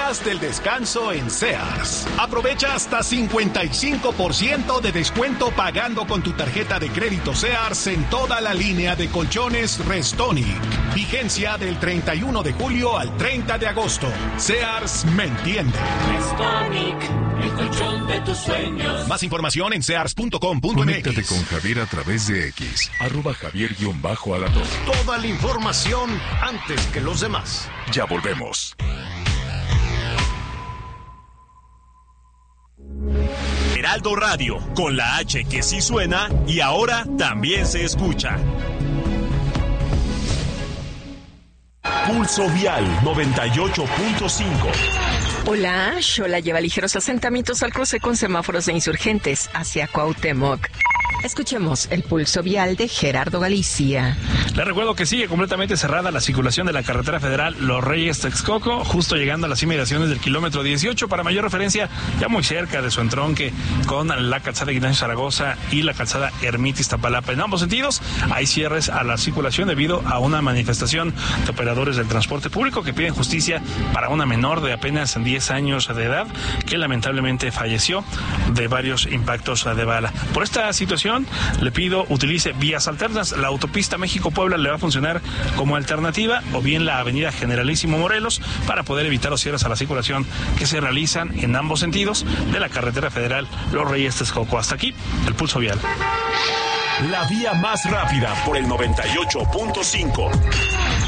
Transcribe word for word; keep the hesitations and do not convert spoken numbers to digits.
días del descanso en Sears. Aprovecha hasta cincuenta y cinco por ciento de descuento pagando con tu tarjeta de crédito Sears en toda la línea de colchones Restonic. Vigencia del treinta y uno de julio al treinta de agosto. Sears me entiende. Restonic, el colchón de tus sueños. Más información en sears punto com punto m x. Conéctate con Javier a través de X, arroba Javier-Alatón. Toda la información antes que los demás. Ya volvemos. Heraldo Radio, con la H que sí suena y ahora también se escucha. Pulso Vial noventa y ocho punto cinco. Hola, Xola lleva ligeros asentamientos al cruce con semáforos de Insurgentes hacia Cuauhtémoc. Escuchemos el pulso vial de Gerardo Galicia. Le recuerdo que sigue completamente cerrada la circulación de la carretera federal Los Reyes-Texcoco, justo llegando a las inmediaciones del kilómetro dieciocho. Para mayor referencia, ya muy cerca de su entronque con la calzada Ignacio Zaragoza y la calzada Ermita-Iztapalapa. En ambos sentidos, hay cierres a la circulación debido a una manifestación de operadores del transporte público que piden justicia para una menor de apenas diez años de edad que lamentablemente falleció de varios impactos de bala. Por esta situación, le pido utilice vías alternas. La autopista México-Puebla le va a funcionar como alternativa, o bien la avenida Generalísimo Morelos, para poder evitar los cierres a la circulación que se realizan en ambos sentidos de la carretera federal Los Reyes-Texcoco. Hasta aquí el pulso vial. La vía más rápida por el noventa y ocho punto cinco.